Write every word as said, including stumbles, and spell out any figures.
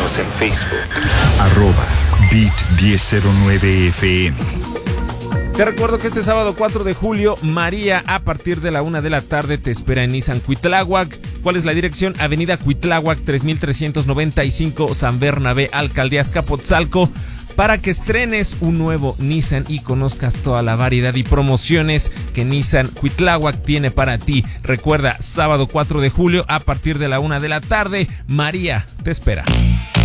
Síguenos en Facebook. Arroba Beat diez cero nueve F M. Te recuerdo que este sábado cuatro de julio, María, a partir de la una de la tarde, te espera en Nissan Cuitláhuac. ¿Cuál es la dirección? Avenida Cuitláhuac, tres mil trescientos noventa y cinco, San Bernabé, Alcaldía Azcapotzalco, para que estrenes un nuevo Nissan y conozcas toda la variedad y promociones que Nissan Cuitláhuac tiene para ti. Recuerda, sábado cuatro de julio, a partir de la una de la tarde, María te espera.